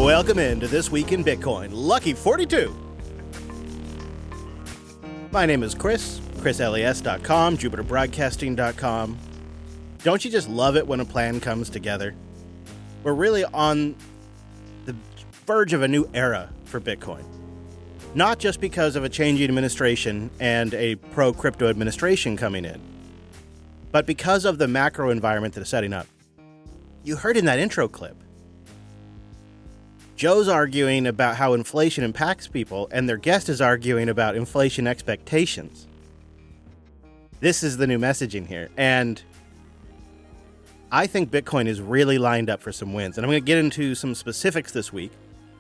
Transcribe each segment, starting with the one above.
Welcome into This Week in Bitcoin, Lucky 42. My name is Chris, chrisles.com, jupiterbroadcasting.com. Don't you just love it when a plan comes together? We're really on the verge of a new era for Bitcoin. Not just because of a changing administration and a pro-crypto administration coming in, but because of the macro environment that is setting up. You heard in that intro clip, Joe's arguing about how inflation impacts people, and their guest is arguing about inflation expectations. This is the new messaging here, and I think Bitcoin is really lined up for some wins. And I'm going to get into some specifics this week,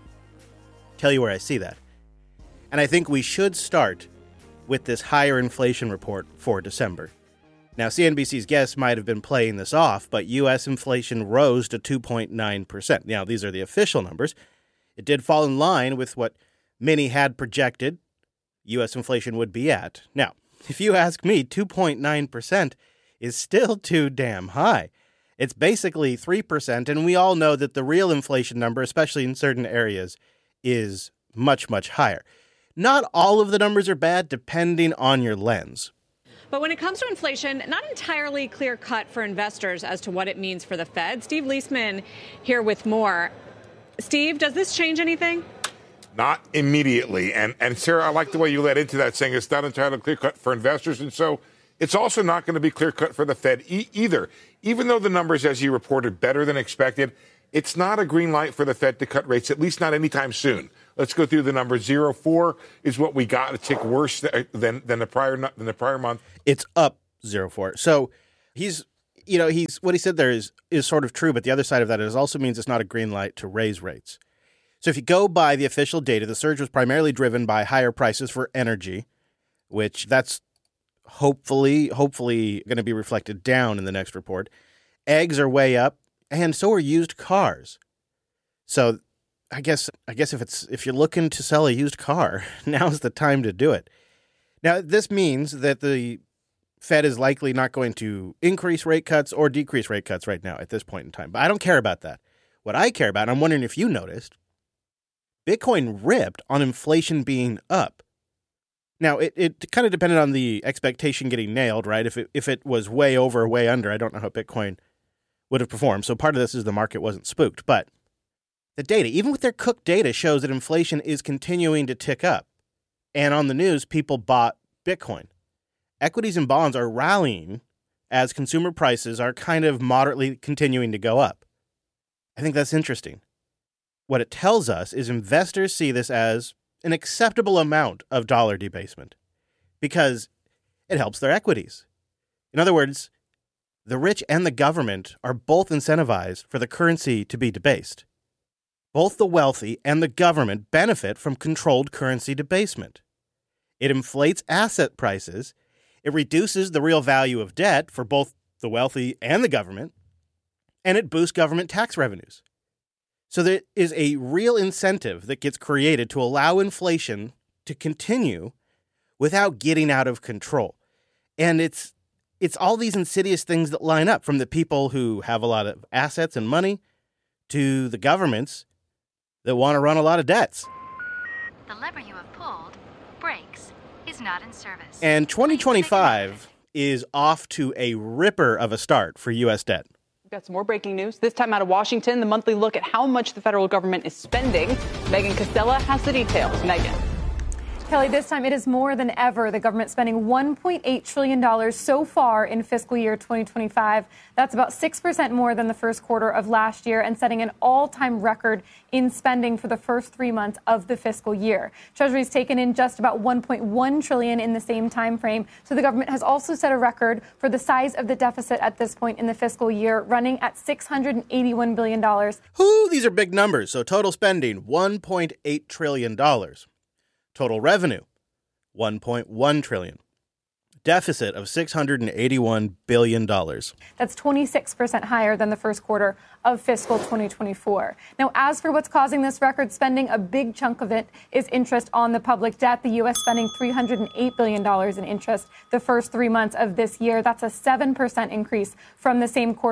tell you where I see that. And I think we should start with this higher inflation report for December. Now, CNBC's guest might have been playing this off, but U.S. inflation rose to 2.9%. Now, these are the official numbers. It did fall in line with what many had projected U.S. inflation would be at. Now, if you ask me, 2.9% is still too damn high. It's basically 3%, and we all know that the real inflation number, especially in certain areas, is much, much higher. Not all of the numbers are bad, depending on your lens. But when it comes to inflation, not entirely clear-cut for investors as to what it means for the Fed. Steve Leisman here with more. Steve, does this change anything? Not immediately. And Sarah, I like the way you led into that, saying it's not entirely clear-cut for investors. And so it's also not going to be clear-cut for the Fed either. Even though the numbers, as you reported, better than expected, it's not a green light for the Fed to cut rates, at least not anytime soon. Let's go through the numbers. 0.4 is what we got. A tick worse than the prior month. It's up 0.4. So he's what he said there is sort of true, but the other side of that is also means it's not a green light to raise rates. So if you go by the official data, the surge was primarily driven by higher prices for energy, which that's hopefully going to be reflected down in the next report. Eggs are way up, and so are used cars. So I guess if you're looking to sell a used car, now's the time to do it. Now, this means that the Fed is likely not going to increase rate cuts or decrease rate cuts right now at this point in time. But I don't care about that. What I care about, and I'm wondering if you noticed, Bitcoin ripped on inflation being up. Now, it kind of depended on the expectation getting nailed, right? If it was way over or way under, I don't know how Bitcoin would have performed. So part of this is the market wasn't spooked. But the data, even with their cooked data, shows that inflation is continuing to tick up. And on the news, people bought Bitcoin. Equities and bonds are rallying as consumer prices are kind of moderately continuing to go up. I think that's interesting. What it tells us is investors see this as an acceptable amount of dollar debasement because it helps their equities. In other words, the rich and the government are both incentivized for the currency to be debased. Both the wealthy and the government benefit from controlled currency debasement. It inflates asset prices, it reduces the real value of debt for both the wealthy and the government, and it boosts government tax revenues. So there is a real incentive that gets created to allow inflation to continue without getting out of control. And it's all these insidious things that line up, from the people who have a lot of assets and money to the governments that want to run a lot of debts. The lever you have pulled, brakes, is not in service. And 2025 is off to a ripper of a start for U.S. debt. We've got some more breaking news. This time out of Washington, the monthly look at how much the federal government is spending. Megan Costello has the details. Megan. Kelly, this time it is more than ever. The government spending $1.8 trillion so far in fiscal year 2025. That's about 6% more than the first quarter of last year and setting an all-time record in spending for the first 3 months of the fiscal year. Treasury's taken in just about $1.1 trillion in the same time frame. So the government has also set a record for the size of the deficit at this point in the fiscal year, running at $681 billion. Ooh, these are big numbers. So total spending, $1.8 trillion. Total revenue, $1.1 trillion. Deficit of $681 billion. That's 26% higher than the first quarter of fiscal 2024. Now, as for what's causing this record spending, a big chunk of it is interest on the public debt. The U.S. spending $308 billion in interest the first 3 months of this year. That's a 7% increase from the same quarter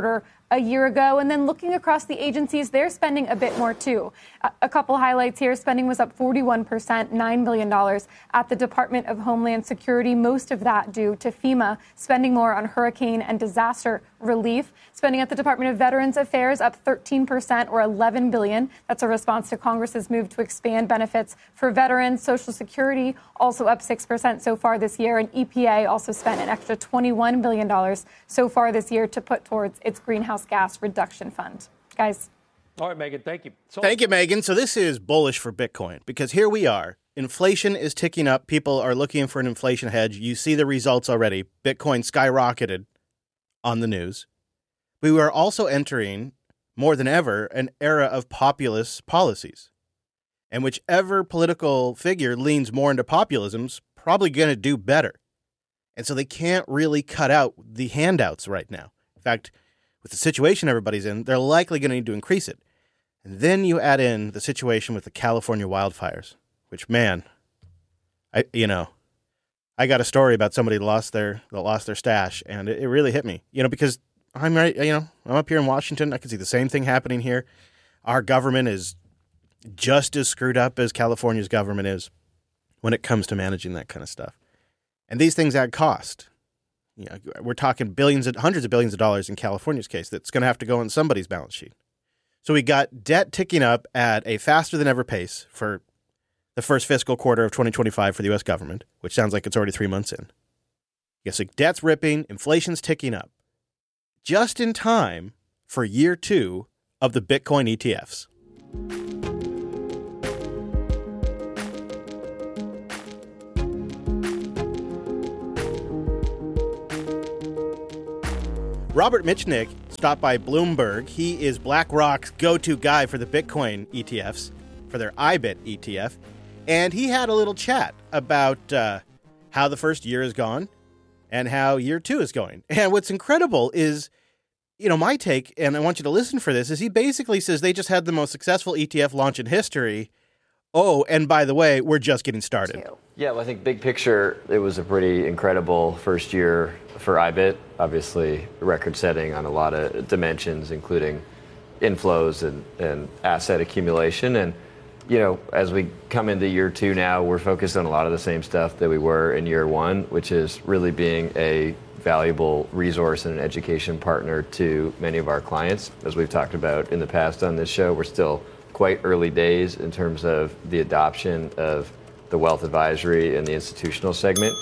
a year ago. And then looking across the agencies, they're spending a bit more too. A couple highlights here. Spending was up 41%, $9 billion at the Department of Homeland Security, most of that due to FEMA spending more on hurricane and disaster relief. Spending at the Department of Veterans Affairs up 13% or $11 billion. That's a response to Congress's move to expand benefits for veterans. Social Security also up 6% so far this year. And EPA also spent an extra $21 billion so far this year to put towards its greenhouse gas reduction fund. Guys. All right, Megan, thank you. Thank you, Megan. So this is bullish for Bitcoin because here we are. Inflation is ticking up. People are looking for an inflation hedge. You see the results already. Bitcoin skyrocketed on the news. We were also entering, more than ever, an era of populist policies. And whichever political figure leans more into populism's probably going to do better. And so they can't really cut out the handouts right now. In fact, with the situation everybody's in, they're likely going to need to increase it. And then you add in the situation with the California wildfires, which, man, I got a story about somebody that lost their stash, and it really hit me. Because I'm up here in Washington. I can see the same thing happening here. Our government is just as screwed up as California's government is when it comes to managing that kind of stuff. And these things add cost. We're talking hundreds of billions of dollars in California's case that's going to have to go on somebody's balance sheet. So we got debt ticking up at a faster than ever pace for the first fiscal quarter of 2025 for the U.S. government, which sounds like it's already 3 months in. So debt's ripping, inflation's ticking up, just in time for year 2 of the Bitcoin ETFs. Robert Mitchnick stopped by Bloomberg. He is BlackRock's go-to guy for the Bitcoin ETFs, for their IBIT ETF. And he had a little chat about how the first year has gone and how year 2 is going. And what's incredible is, my take, and I want you to listen for this, is he basically says they just had the most successful ETF launch in history. Oh, and by the way, we're just getting started. Yeah, well, I think big picture, it was a pretty incredible first year for IBIT. Obviously, record-setting on a lot of dimensions, including inflows and asset accumulation. And, as we come into year 2 now, we're focused on a lot of the same stuff that we were in year 1, which is really being a valuable resource and an education partner to many of our clients. As we've talked about in the past on this show, we're still quite early days in terms of the adoption of the wealth advisory and the institutional segment.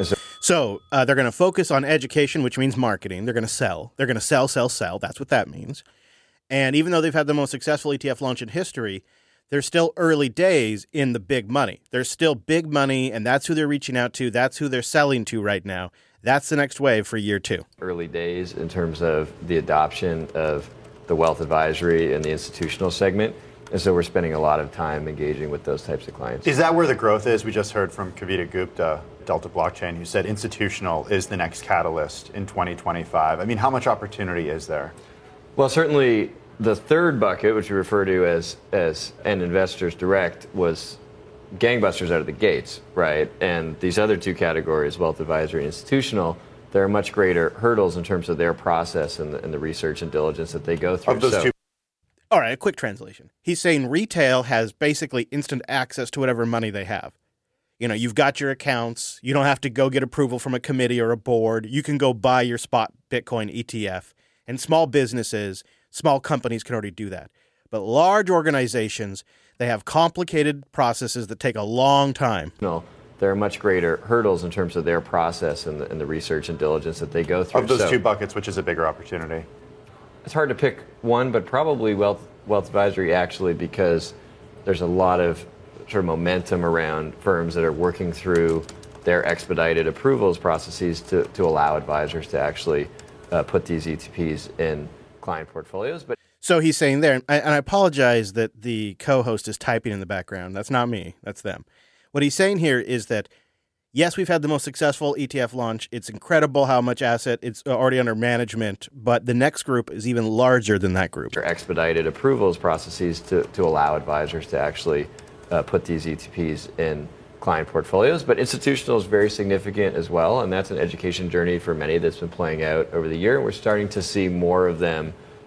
So they're going to focus on education, which means marketing. They're going to sell. They're going to sell. That's what that means. And even though they've had the most successful ETF launch in history, they're still early days in the big money. There's still big money, and that's who they're reaching out to. That's who they're selling to right now. That's the next wave for year 2. Early days in terms of the adoption of the wealth advisory and the institutional segment. And so we're spending a lot of time engaging with those types of clients. Is that where the growth is? We just heard from Kavita Gupta, Delta Blockchain, who said institutional is the next catalyst in 2025. I mean, how much opportunity is there? Well, certainly the third bucket, which we refer to as End Investors Direct, was gangbusters out of the gates, right? And these other 2 categories, wealth advisory and institutional, there are much greater hurdles in terms of their process and the research and diligence that they go through. Of those 2. All right, a quick translation. He's saying retail has basically instant access to whatever money they have. You've got your accounts. You don't have to go get approval from a committee or a board. You can go buy your spot Bitcoin ETF. And small businesses, small companies can already do that. But large organizations, they have complicated processes that take a long time. No, there are much greater hurdles in terms of their process and the research and diligence that they go through. Of those 2 buckets, which is a bigger opportunity? It's hard to pick one, but probably wealth advisory, actually, because there's a lot of sort of momentum around firms that are working through their expedited approvals processes to allow advisors to actually put these ETPs in client portfolios. But so he's saying there, and I apologize that the co-host is typing in the background. That's not me. That's them. What he's saying here is that, yes, we've had the most successful ETF launch. It's incredible how much asset it's already under management, but the next group is even larger than that group. Expedited approvals processes to allow advisors to actually put these ETPs in client portfolios. But institutional is very significant as well, and that's an education journey for many that's been playing out over the year. We're starting to see more of them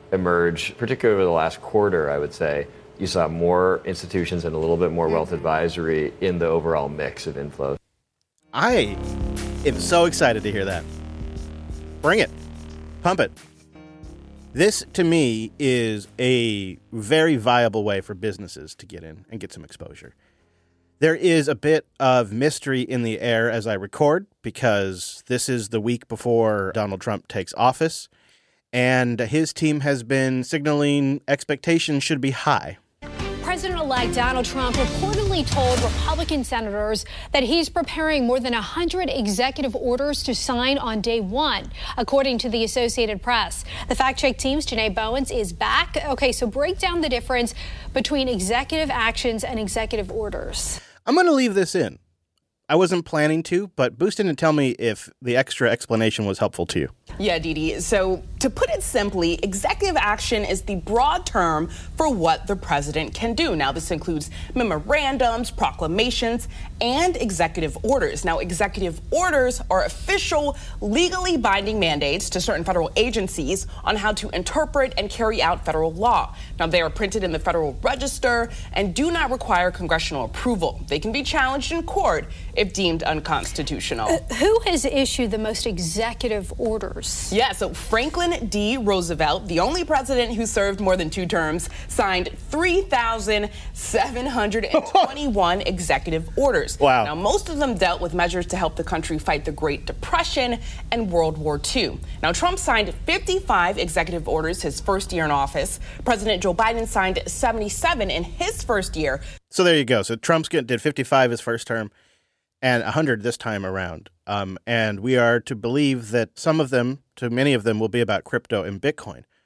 emerge, particularly over the last quarter, I would say. You saw more institutions and a little bit more wealth advisory in the overall mix of inflows. I am so excited to hear that. Bring it. Pump it. This, to me, is a very viable way for businesses to get in and get some exposure. There is a bit of mystery in the air as I record because this is the week before Donald Trump takes office, and his team has been signaling expectations should be high. President-elect Donald Trump reportedly told Republican senators that he's preparing more than 100 executive orders to sign on day one, according to the Associated Press. The fact-check team's Janae Bowens is back. Okay, so break down the difference between executive actions and executive orders. I'm going to leave this in. I wasn't planning to, but boost in and tell me if the extra explanation was helpful to you. Yeah, Didi. So to put it simply, executive action is the broad term for what the president can do. Now, this includes memorandums, proclamations, and executive orders. Now, executive orders are official, legally binding mandates to certain federal agencies on how to interpret and carry out federal law. Now, they are printed in the Federal Register and do not require congressional approval. They can be challenged in court if deemed unconstitutional. Who has issued the most executive orders? Yeah, so Franklin D. Roosevelt, the only president who served more than 2 terms, signed 3,721 executive orders. Wow. Now, most of them dealt with measures to help the country fight the Great Depression and World War II. Now, Trump signed 55 executive orders his first year in office. President Joe Biden signed 77 in his first year. So there you go. So Trump's did 55 his first term and 100 this time around. And we are to believe that some of them, to many of them, will be about crypto and Bitcoin.